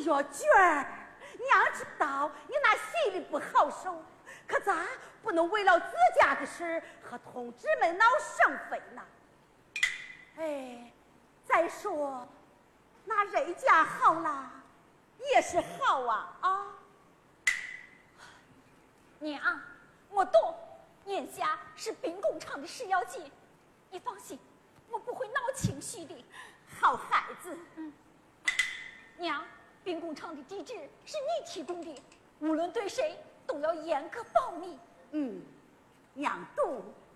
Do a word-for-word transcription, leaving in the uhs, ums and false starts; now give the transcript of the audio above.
说娟儿，娘知道你那心里不好受，可咋不能为了自家的事和同志们闹生非呢？哎，再说那人家好了也是好啊啊！ 娘，我懂，眼下是兵工厂的事要紧，你放心，我不会闹情绪的。 好孩子， 嗯，娘，兵工厂的地址是你提供的，无论对谁都要严格保密。 嗯，娘懂。